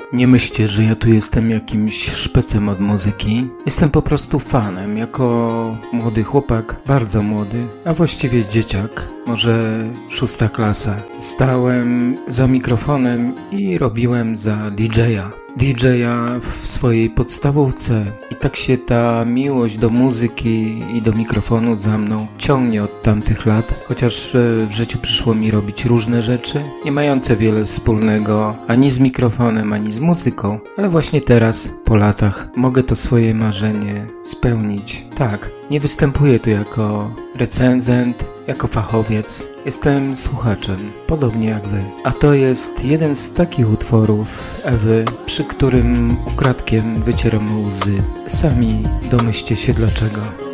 Nie myślcie, że ja tu jestem jakimś szpecem od muzyki. Jestem po prostu fanem, jako młody chłopak, bardzo młody, a właściwie dzieciak, może 6. klasa. Stałem za mikrofonem i robiłem za DJ-a w swojej podstawówce i tak się ta miłość do muzyki i do mikrofonu za mną ciągnie od tamtych lat, chociaż w życiu przyszło mi robić różne rzeczy, nie mające wiele wspólnego ani z mikrofonem, ani z muzyką, ale właśnie teraz, po latach, mogę to swoje marzenie spełnić. Tak, nie występuję tu jako recenzent, jako fachowiec. Jestem słuchaczem, podobnie jak wy. A to jest jeden z takich utworów Ewy, przy którym ukradkiem wycieram łzy. Sami domyślcie się dlaczego.